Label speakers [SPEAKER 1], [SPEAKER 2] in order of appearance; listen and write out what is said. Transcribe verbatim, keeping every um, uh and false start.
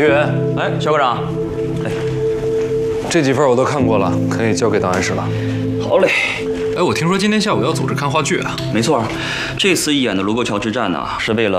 [SPEAKER 1] 徐元，
[SPEAKER 2] 哎，肖科长，哎，
[SPEAKER 1] 这几份我都看过了，可以交给档案室了。
[SPEAKER 2] 好嘞。
[SPEAKER 3] 哎，我听说今天下午要组织看话剧啊？
[SPEAKER 2] 没错，这次演的卢沟桥之战呢、啊，是为了